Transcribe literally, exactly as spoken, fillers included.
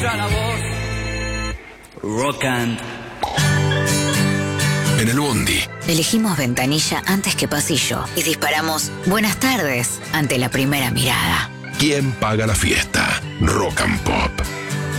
La voz. Rock and. En el bondi. Elegimos ventanilla antes que pasillo y disparamos buenas tardes ante la primera mirada. ¿Quién paga la fiesta? Rock and Pop.